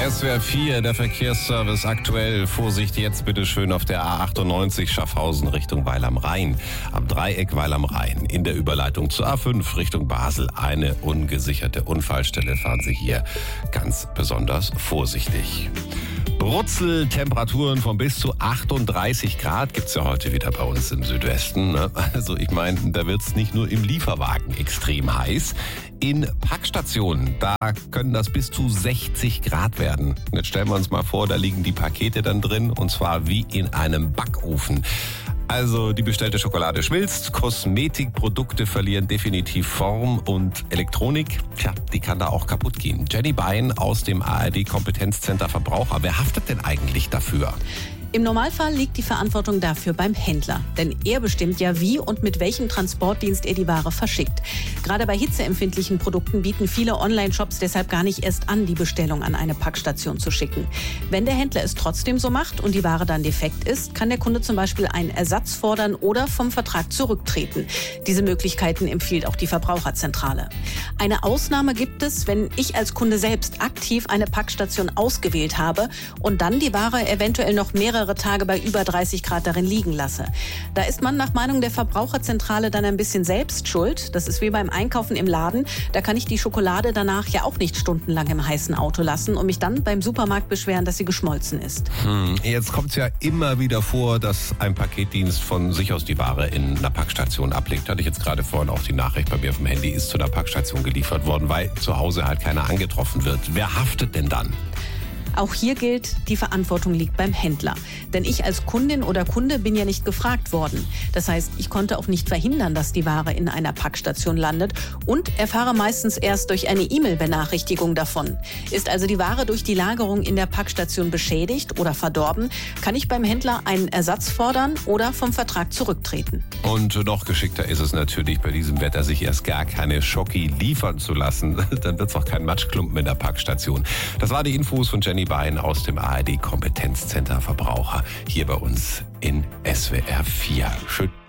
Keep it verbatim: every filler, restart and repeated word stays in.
S W R vier, der Verkehrsservice aktuell. Vorsicht jetzt bitte schön auf der A achtundneunzig Schaffhausen Richtung Weil am Rhein. Am Dreieck Weil am Rhein. In der Überleitung zur A fünf Richtung Basel. Eine ungesicherte Unfallstelle. Fahren Sie hier ganz besonders vorsichtig. Brutzeltemperaturen von bis zu achtunddreißig Grad gibt's ja heute wieder bei uns im Südwesten. Ne? Also ich meine, da wird's nicht nur im Lieferwagen extrem heiß. In Packstationen, da können das bis zu sechzig Grad werden. Jetzt stellen wir uns mal vor, da liegen die Pakete dann drin und zwar wie in einem Backofen. Also die bestellte Schokolade schmilzt, Kosmetikprodukte verlieren definitiv Form und Elektronik, tja, die kann da auch kaputt gehen. Jenny Bein aus dem A R D-Kompetenzzentrum Verbraucher. Wer haftet denn eigentlich dafür? Im Normalfall liegt die Verantwortung dafür beim Händler. Denn er bestimmt ja, wie und mit welchem Transportdienst er die Ware verschickt. Gerade bei hitzeempfindlichen Produkten bieten viele Online-Shops deshalb gar nicht erst an, die Bestellung an eine Packstation zu schicken. Wenn der Händler es trotzdem so macht und die Ware dann defekt ist, kann der Kunde zum Beispiel einen Ersatz fordern oder vom Vertrag zurücktreten. Diese Möglichkeiten empfiehlt auch die Verbraucherzentrale. Eine Ausnahme gibt es, wenn ich als Kunde selbst aktiv eine Packstation ausgewählt habe und dann die Ware eventuell noch mehrere Tage bei über dreißig Grad darin liegen lasse. Da ist man nach Meinung der Verbraucherzentrale dann ein bisschen selbst schuld. Das ist wie beim Einkaufen im Laden. Da kann ich die Schokolade danach ja auch nicht stundenlang im heißen Auto lassen und mich dann beim Supermarkt beschweren, dass sie geschmolzen ist. Hm, jetzt kommt es ja immer wieder vor, dass ein Paketdienst von sich aus die Ware in einer Packstation ablegt. Hatte ich jetzt gerade vorhin auch die Nachricht bei mir auf dem Handy, ist zu einer Packstation geliefert worden, weil zu Hause halt keiner angetroffen wird. Wer haftet denn dann? Auch hier gilt, die Verantwortung liegt beim Händler. Denn ich als Kundin oder Kunde bin ja nicht gefragt worden. Das heißt, ich konnte auch nicht verhindern, dass die Ware in einer Packstation landet und erfahre meistens erst durch eine E-Mail-Benachrichtigung davon. Ist also die Ware durch die Lagerung in der Packstation beschädigt oder verdorben, kann ich beim Händler einen Ersatz fordern oder vom Vertrag zurücktreten. Und noch geschickter ist es natürlich bei diesem Wetter, sich erst gar keine Schoki liefern zu lassen. Dann wird es auch kein Matschklumpen in der Packstation. Das war die Infos von Jenny Bein aus dem A R D-Kompetenzzentrum Verbraucher hier bei uns in S W R vier. Schön.